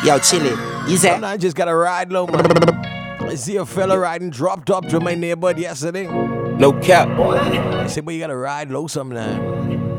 Yo, chilly. You say? Sometimes I just gotta ride low, man. I see a fella riding drop top to my neighborhood yesterday. No cap. I said, but you gotta ride low sometime.